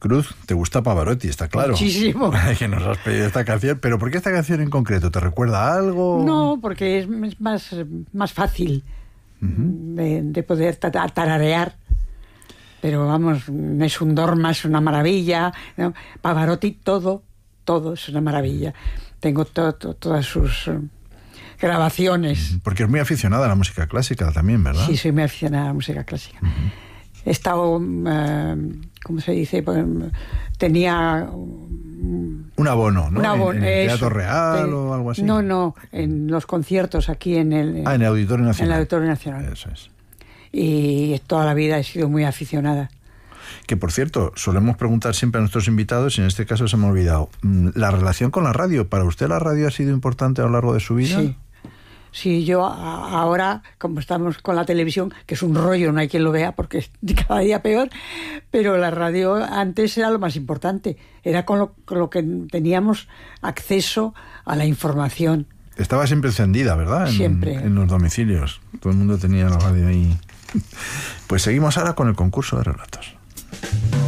Cruz, te gusta Pavarotti, está claro. Muchísimo. Que nos has pedido esta canción, pero ¿por qué esta canción en concreto? ¿Te recuerda a algo? No, porque es más fácil de poder tararear. Pero vamos, es un Dorma, es una maravilla, ¿no? Pavarotti, todo es una maravilla. Tengo todas sus grabaciones. Porque es muy aficionada a la música clásica también, ¿verdad? Sí, soy muy aficionada a la música clásica. He estado, ¿cómo se dice? Tenía... un abono, ¿no? Un abono, ¿En el Teatro eso, Real o algo así? No, en los conciertos aquí en el... en el Auditorio Nacional. En el Auditorio Nacional. Eso es. Y toda la vida he sido muy aficionada. Que, por cierto, solemos preguntar siempre a nuestros invitados, y en este caso se me ha olvidado, la relación con la radio. ¿Para usted la radio ha sido importante a lo largo de su vida? Sí, yo ahora, como estamos con la televisión, que es un rollo, no hay quien lo vea porque es cada día peor, pero la radio antes era lo más importante, era con lo que teníamos acceso a la información. Estaba siempre encendida, ¿verdad? Siempre. En los domicilios. Todo el mundo tenía la radio ahí. Pues seguimos ahora con el concurso de relatos.